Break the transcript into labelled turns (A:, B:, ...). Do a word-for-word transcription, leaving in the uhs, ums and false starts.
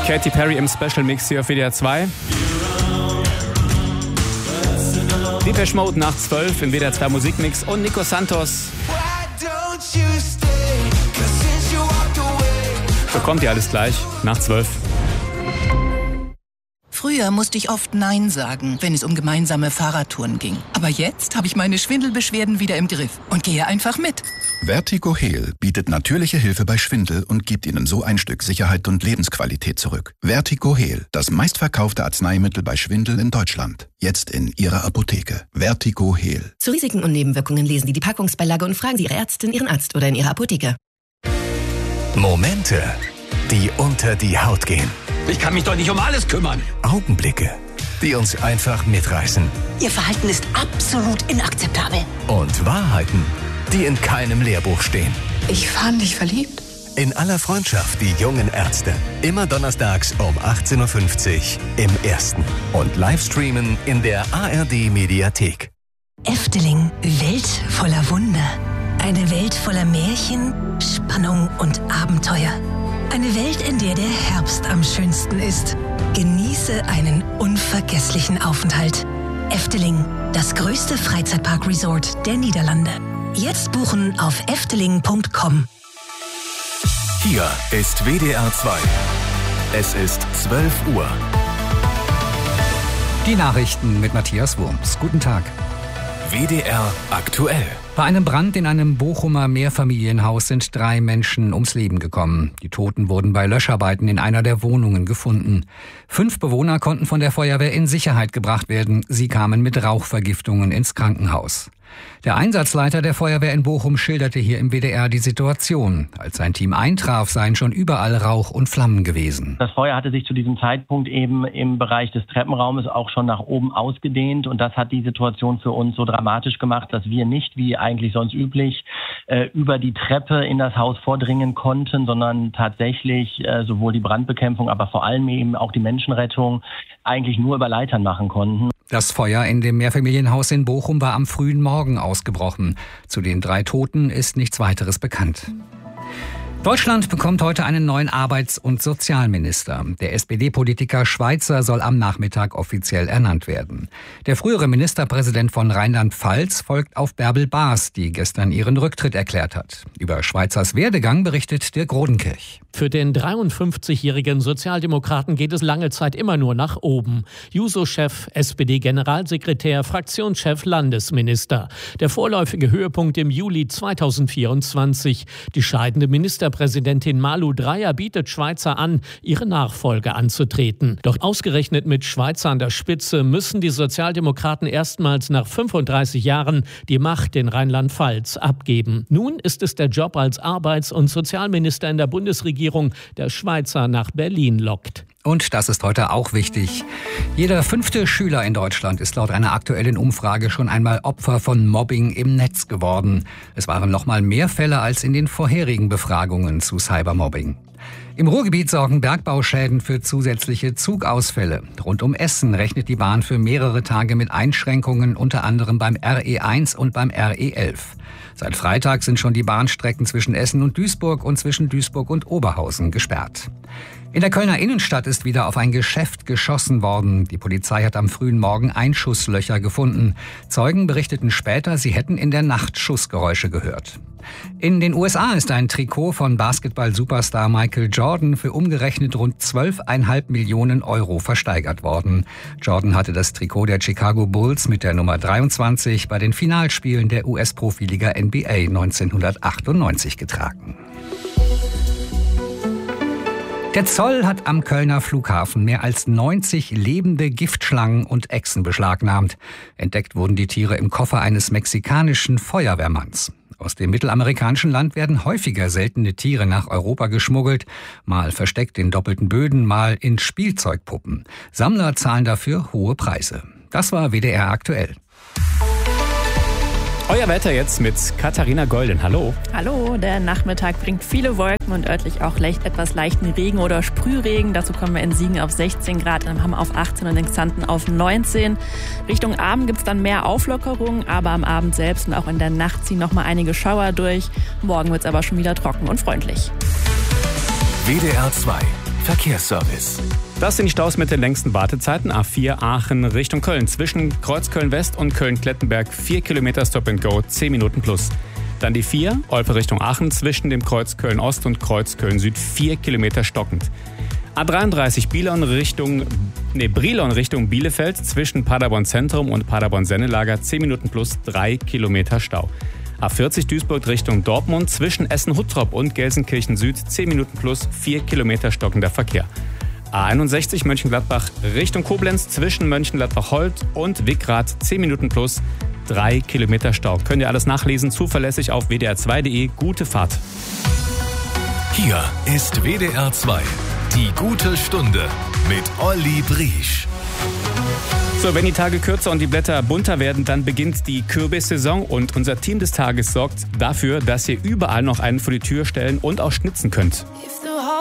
A: Katy Perry im Special Mix hier auf W D R zwei. Depeche Mode nach zwölf im W D R zwei Musikmix und Nico Santos. Bekommt ihr alles gleich nach zwölf.
B: Früher musste ich oft Nein sagen, wenn es um gemeinsame Fahrradtouren ging. Aber jetzt habe ich meine Schwindelbeschwerden wieder im Griff und gehe einfach mit.
C: Vertigo Heal bietet natürliche Hilfe bei Schwindel und gibt Ihnen so ein Stück Sicherheit und Lebensqualität zurück. Vertigo Heal, das meistverkaufte Arzneimittel bei Schwindel in Deutschland. Jetzt in Ihrer Apotheke. Vertigo Heal.
D: Zu Risiken und Nebenwirkungen lesen Sie die Packungsbeilage und fragen Sie Ihre Ärztin, Ihren Arzt oder in Ihrer Apotheke.
E: Momente, die unter die Haut gehen.
F: Ich kann mich doch nicht um alles kümmern.
E: Augenblicke, die uns einfach mitreißen.
G: Ihr Verhalten ist absolut inakzeptabel.
E: Und Wahrheiten, die in keinem Lehrbuch stehen.
G: Ich fand dich verliebt.
E: In aller Freundschaft, die jungen Ärzte. Immer donnerstags um achtzehn Uhr fünfzig im Ersten. Und Livestreamen in der A R D-Mediathek.
H: Efteling, Welt voller Wunder. Eine Welt voller Märchen, Spannung und Abenteuer. Eine Welt, in der der Herbst am schönsten ist. Genieße einen unvergesslichen Aufenthalt. Efteling, das größte Freizeitpark-Resort der Niederlande. Jetzt buchen auf efteling punkt com.
E: Hier ist W D R zwei. Es ist zwölf Uhr.
I: Die Nachrichten mit Matthias Wurms. Guten Tag.
E: W D R aktuell.
I: Bei einem Brand in einem Bochumer Mehrfamilienhaus sind drei Menschen ums Leben gekommen. Die Toten wurden bei Löscharbeiten in einer der Wohnungen gefunden. Fünf Bewohner konnten von der Feuerwehr in Sicherheit gebracht werden. Sie kamen mit Rauchvergiftungen ins Krankenhaus. Der Einsatzleiter der Feuerwehr in Bochum schilderte hier im W D R die Situation. Als sein Team eintraf, seien schon überall Rauch und Flammen gewesen.
J: Das Feuer hatte sich zu diesem Zeitpunkt eben im Bereich des Treppenraumes auch schon nach oben ausgedehnt. Und das hat die Situation für uns so dramatisch gemacht, dass wir nicht, wie eigentlich sonst üblich, äh, über die Treppe in das Haus vordringen konnten, sondern tatsächlich äh, sowohl die Brandbekämpfung, aber vor allem eben auch die Menschenrettung eigentlich nur über Leitern machen konnten.
I: Das Feuer in dem Mehrfamilienhaus in Bochum war am frühen Morgen ausgebrochen. Zu den drei Toten ist nichts weiteres bekannt. Deutschland bekommt heute einen neuen Arbeits- und Sozialminister. Der S P D-Politiker Schweizer soll am Nachmittag offiziell ernannt werden. Der frühere Ministerpräsident von Rheinland-Pfalz folgt auf Bärbel Baas, die gestern ihren Rücktritt erklärt hat. Über Schweizers Werdegang berichtet Dirk Rodenkirch.
K: Für den dreiundfünfzigjährigen Sozialdemokraten geht es lange Zeit immer nur nach oben. Juso-Chef, S P D-Generalsekretär, Fraktionschef, Landesminister. Der vorläufige Höhepunkt im Juli zweitausendvierundzwanzig. Die scheidende Ministerpräsidentin Malu Dreyer bietet Schweizer an, ihre Nachfolge anzutreten. Doch ausgerechnet mit Schweizer an der Spitze müssen die Sozialdemokraten erstmals nach fünfunddreißig Jahren die Macht in Rheinland-Pfalz abgeben. Nun ist es der Job als Arbeits- und Sozialminister in der Bundesregierung, der Schweizer nach Berlin lockt.
I: Und das ist heute auch wichtig. Jeder fünfte Schüler in Deutschland ist laut einer aktuellen Umfrage schon einmal Opfer von Mobbing im Netz geworden. Es waren noch mal mehr Fälle als in den vorherigen Befragungen zu Cybermobbing. Im Ruhrgebiet sorgen Bergbauschäden für zusätzliche Zugausfälle. Rund um Essen rechnet die Bahn für mehrere Tage mit Einschränkungen, unter anderem beim R E eins und beim R E elf. Seit Freitag sind schon die Bahnstrecken zwischen Essen und Duisburg und zwischen Duisburg und Oberhausen gesperrt. In der Kölner Innenstadt ist wieder auf ein Geschäft geschossen worden. Die Polizei hat am frühen Morgen Einschusslöcher gefunden. Zeugen berichteten später, sie hätten in der Nacht Schussgeräusche gehört. In den U S A ist ein Trikot von Basketball-Superstar Michael Jordan für umgerechnet rund zwölf Komma fünf Millionen Euro versteigert worden. Jordan hatte das Trikot der Chicago Bulls mit der Nummer dreiundzwanzig bei den Finalspielen der U S-Profiliga N B A neunzehnhundertachtundneunzig getragen. Der Zoll hat am Kölner Flughafen mehr als neunzig lebende Giftschlangen und Echsen beschlagnahmt. Entdeckt wurden die Tiere im Koffer eines mexikanischen Feuerwehrmanns. Aus dem mittelamerikanischen Land werden häufiger seltene Tiere nach Europa geschmuggelt, mal versteckt in doppelten Böden, mal in Spielzeugpuppen. Sammler zahlen dafür hohe Preise. Das war W D R aktuell.
A: Euer Wetter jetzt mit Katharina Golden. Hallo.
L: Hallo, der Nachmittag bringt viele Wolken und örtlich auch leicht, etwas leichten Regen oder Sprühregen. Dazu kommen wir in Siegen auf sechzehn Grad, in Hamm auf achtzehn und in Xanten auf neunzehn. Richtung Abend gibt es dann mehr Auflockerungen, aber am Abend selbst und auch in der Nacht ziehen noch mal einige Schauer durch. Morgen wird es aber schon wieder trocken und freundlich.
E: W D R zwei.
A: Verkehrsservice. Das sind die Staus mit den längsten Wartezeiten. A vier Aachen Richtung Köln. Zwischen Kreuz Köln-West und Köln-Klettenberg vier Kilometer Stop and Go, zehn Minuten plus. Dann die vier, Olpe Richtung Aachen, zwischen dem Kreuz Köln-Ost und Kreuz Köln-Süd vier Kilometer stockend. A dreiunddreißig Brilon Richtung, nee, Brilon Richtung Bielefeld, zwischen Paderborn Zentrum und Paderborn Sennelager zehn Minuten plus drei Kilometer Stau. A vierzig Duisburg Richtung Dortmund, zwischen Essen-Huttrop und Gelsenkirchen Süd zehn Minuten plus vier Kilometer stockender Verkehr. A einundsechzig Mönchengladbach Richtung Koblenz, zwischen Mönchengladbach-Holt und Wickrath zehn Minuten plus drei Kilometer Stau. Könnt ihr alles nachlesen, zuverlässig auf w d r zwei punkt de. Gute Fahrt.
M: Hier ist W D R zwei, die gute Stunde mit Olli Briesch.
A: So, wenn die Tage kürzer und die Blätter bunter werden, dann beginnt die Kürbissaison und unser Team des Tages sorgt dafür, dass ihr überall noch einen vor die Tür stellen und auch schnitzen könnt.
N: If the